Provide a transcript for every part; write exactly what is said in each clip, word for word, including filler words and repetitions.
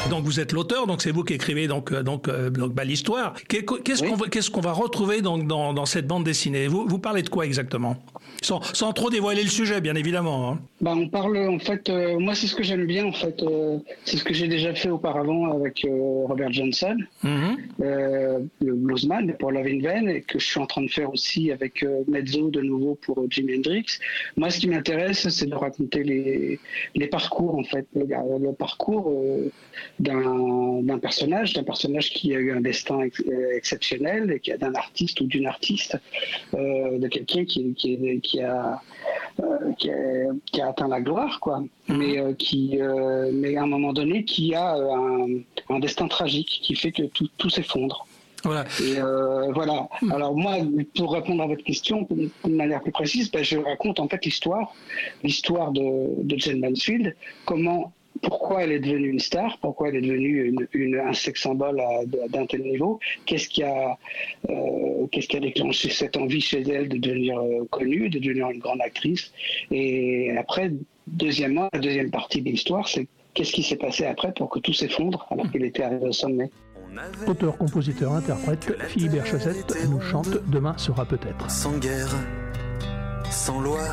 Donc vous êtes l'auteur, donc c'est vous qui écrivez donc donc, euh, donc bah, l'histoire. Qu'est-ce oui. qu'on va, qu'est-ce qu'on va retrouver donc dans, dans cette bande dessinée? Vous, vous parlez de quoi exactement? Sans, sans trop dévoiler le sujet, bien évidemment. Hein. Bah, on parle, en fait, euh, moi c'est ce que j'aime bien, en fait, euh, c'est ce que j'ai déjà fait auparavant avec euh, Robert Johnson, mm-hmm. euh, le bluesman pour Love in Vain, et que je suis en train de faire aussi avec euh, Mezzo de nouveau pour euh, Jimi Hendrix. Moi, ce qui m'intéresse, c'est de raconter les, les parcours, en fait, le, le parcours euh, d'un, d'un personnage, d'un personnage qui a eu un destin ex- exceptionnel, et qui a d'un artiste ou d'une artiste, euh, de quelqu'un qui, qui, qui a Euh, qui, a, qui a atteint la gloire, quoi, mmh. mais euh, qui, euh, mais à un moment donné, qui a euh, un, un destin tragique qui fait que tout, tout s'effondre. Voilà. Et euh, voilà. Mmh. Alors moi, pour répondre à votre question de manière plus précise, ben, je raconte en fait l'histoire, l'histoire de, de Jane Mansfield, comment. Pourquoi elle est devenue une star? Pourquoi elle est devenue une, une, un sex symbole à, d'un tel niveau? Qu'est-ce qui a, euh, qu'est-ce qui a déclenché cette envie chez elle de devenir euh, connue, de devenir une grande actrice? Et après, deuxièmement, la deuxième partie de l'histoire, c'est qu'est-ce qui s'est passé après pour que tout s'effondre alors qu'elle était arrivée au sommet? Auteur, compositeur, interprète, Philibert Chazette nous chante « Demain sera peut-être ». Sans guerre, sans loi,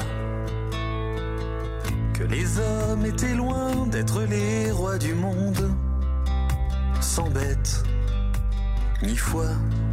que les hommes étaient loin d'être les rois du monde, sans bête ni foi.